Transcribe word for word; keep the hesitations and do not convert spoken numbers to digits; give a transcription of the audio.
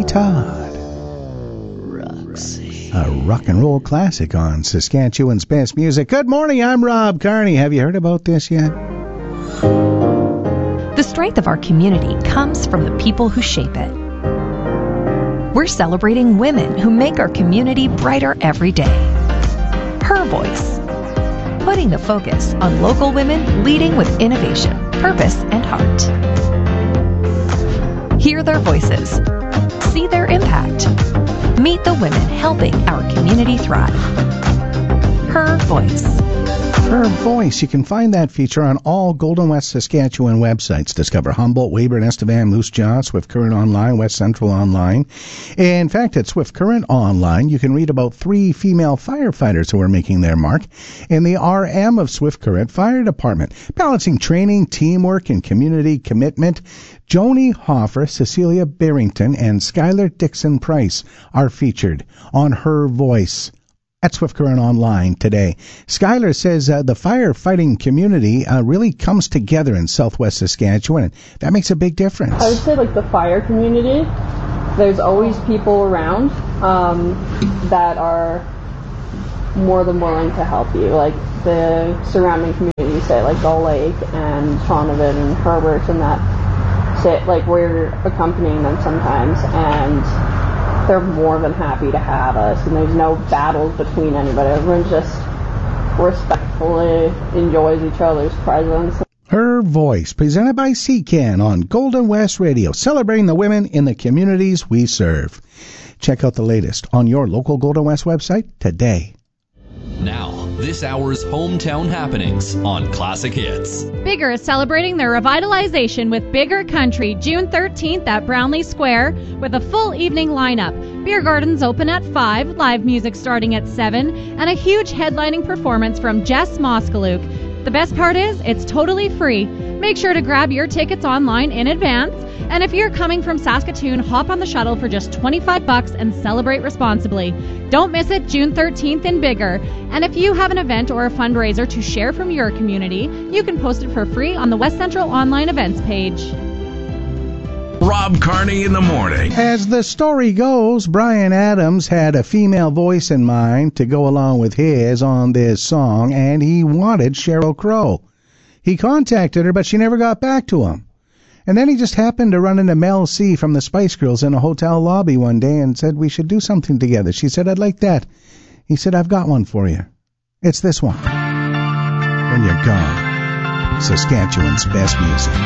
Todd. Roxy. A rock and roll classic on Saskatchewan's Best Music. Good morning, I'm Rob Carney. Have you heard about this yet? The strength of our community comes from the people who shape it. We're celebrating women who make our community brighter every day. Her Voice. Putting the focus on local women leading with innovation, purpose, and heart. Hear their voices. See their impact. Meet the women helping our community thrive. Her Voice. Her Voice. You can find that feature on all Golden West Saskatchewan websites. Discover Humboldt, Weyburn, Estevan, Moose Jaw, Swift Current Online, West Central Online. In fact, at Swift Current Online, you can read about three female firefighters who are making their mark in the R M of Swift Current Fire Department, balancing training, teamwork, and community commitment. Joni Hoffer, Cecilia Barrington, and Skylar Dixon Price are featured on Her Voice at Swift Current Online today. Skylar says uh, the firefighting community uh, really comes together in southwest Saskatchewan, and that makes a big difference. I would say, like, the fire community, there's always people around um, that are more than willing to help you. Like, the surrounding community, say, like Gull Lake and Shaunavon and Herbert and that, say, like, we're accompanying them sometimes, and they're more than happy to have us, and there's no battles between anybody. Everyone just respectfully enjoys each other's presence. Her Voice, presented by C C A N on Golden West Radio, celebrating the women in the communities we serve. Check out the latest on your local Golden West website today. Now, this hour's hometown happenings on Classic Hits. Bigger is celebrating their revitalization with Bigger Country June thirteenth at Brownlee Square with a full evening lineup. Beer gardens open at five, live music starting at seven, and a huge headlining performance from Jess Moskaluk. The best part is, it's totally free. Make sure to grab your tickets online in advance. And if you're coming from Saskatoon, hop on the shuttle for just twenty-five bucks and celebrate responsibly. Don't miss it, June thirteenth in Bigger. And if you have an event or a fundraiser to share from your community, you can post it for free on the West Central Online Events page. Rob Carney in the morning. As the story goes, Bryan Adams had a female voice in mind to go along with his on this song, and he wanted Sheryl Crow. He contacted her, but she never got back to him. And then he just happened to run into Mel C from the Spice Girls in a hotel lobby one day and said we should do something together. She said, I'd like that. He said, I've got one for you. It's this one. When You're Gone. Saskatchewan's Best Music.